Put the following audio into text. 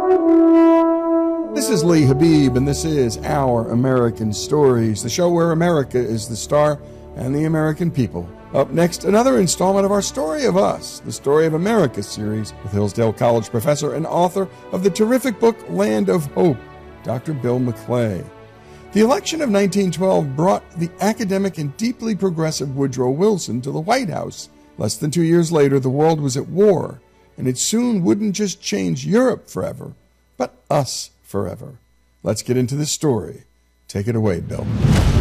This is Lee Habib, and this is Our American Stories, the show where America is the star and the American people. Up next, another installment of our Story of Us, the Story of America series, with Hillsdale College professor and author of the terrific book Land of Hope, Dr. Bill McClay. The election of 1912 brought the academic and deeply progressive Woodrow Wilson to the White House. Less than 2 years later, the world was at war, and it soon wouldn't just change Europe forever, but us forever. Let's get into this story. Take it away, Bill.